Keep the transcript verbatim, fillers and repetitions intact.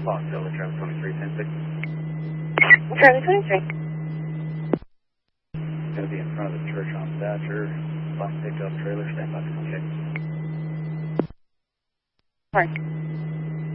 Los Angeles, Travis twenty-three, ten six. Charlie twenty-three. Going to be in front of the church on Thatcher. Black pickup trailer, stand by twenty-eight. Park.